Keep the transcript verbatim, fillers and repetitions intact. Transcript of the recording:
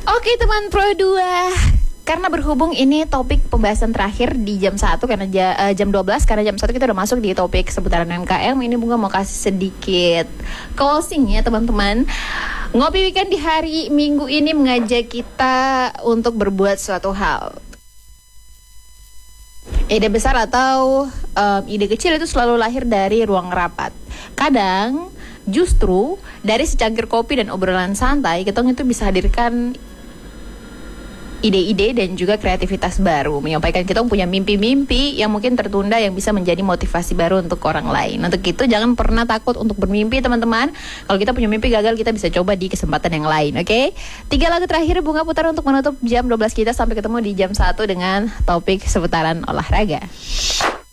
Oke teman Pro dua, karena berhubung ini topik pembahasan terakhir di jam satu karena ja, uh, jam dua belas, karena jam satu kita udah masuk di topik seputaran M K M. Ini Bunga mau kasih sedikit closing ya teman-teman. Ngopi Weekend di hari Minggu ini mengajak kita untuk berbuat suatu hal. Ide besar atau um, ide kecil itu selalu lahir dari ruang rapat. Kadang justru dari secangkir kopi dan obrolan santai, kita itu bisa hadirkan ide-ide dan juga kreativitas baru, menyampaikan kita punya mimpi-mimpi yang mungkin tertunda yang bisa menjadi motivasi baru untuk orang lain. Untuk itu jangan pernah takut untuk bermimpi teman-teman. Kalau kita punya mimpi gagal, kita bisa coba di kesempatan yang lain, oke? Okay? Tiga lagu terakhir Bunga putar untuk menutup jam dua belas kita. Sampai ketemu di jam satu dengan topik seputaran olahraga.